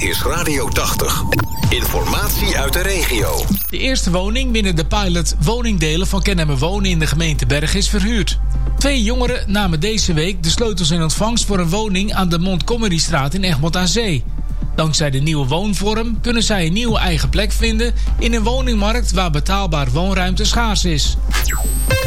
is Radio 80. Informatie uit de regio. De eerste woning binnen de pilot woningdelen van Kennemer Wonen in de gemeente Bergen is verhuurd. 2 jongeren namen deze week de sleutels in ontvangst voor een woning aan de Montgomerystraat in Egmond aan Zee. Dankzij de nieuwe woonvorm kunnen zij een nieuwe eigen plek vinden in een woningmarkt waar betaalbaar woonruimte schaars is.